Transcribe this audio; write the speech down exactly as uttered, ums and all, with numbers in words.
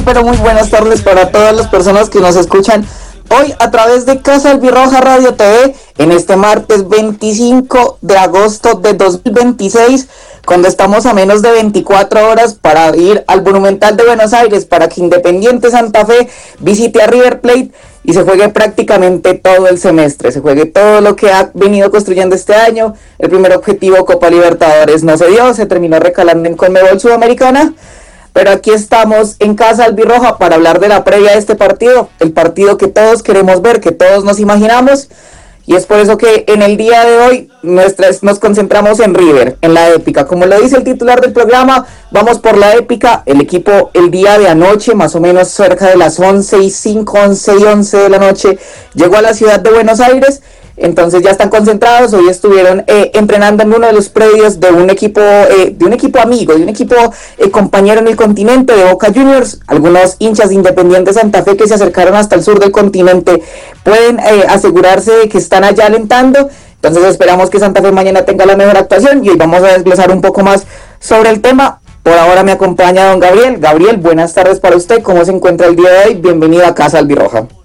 Pero muy buenas tardes para todas las personas que nos escuchan hoy a través de Casa Albirroja Radio T V en este martes veinticinco de agosto de dos mil veintiséis, cuando estamos a menos de veinticuatro horas para ir al Monumental de Buenos Aires para que Independiente Santa Fe visite a River Plate y se juegue prácticamente todo el semestre, se juegue todo lo que ha venido construyendo este año. El primer objetivo, Copa Libertadores, no se dio, se terminó recalando en Conmebol Sudamericana. Pero aquí estamos en Casa Albirroja para hablar de la previa de este partido, el partido que todos queremos ver, que todos nos imaginamos, y es por eso que en el día de hoy nuestras, nos concentramos en River, en la épica. Como lo dice el titular del programa, vamos por la épica. El equipo el día de anoche, más o menos cerca de las once y cinco, once y once de la noche, llegó a la ciudad de Buenos Aires. Entonces ya están concentrados. Hoy estuvieron eh, entrenando en uno de los predios de un equipo eh, de un equipo amigo, de un equipo eh, compañero en el continente, de Boca Juniors. Algunos hinchas de Independiente Santa Fe que se acercaron hasta el sur del continente pueden eh, asegurarse de que están allá alentando. Entonces esperamos que Santa Fe mañana tenga la mejor actuación y hoy vamos a desglosar un poco más sobre el tema. Por ahora me acompaña don Gabriel. Gabriel, buenas tardes para usted. ¿Cómo se encuentra el día de hoy? Bienvenido a Casa Albirroja.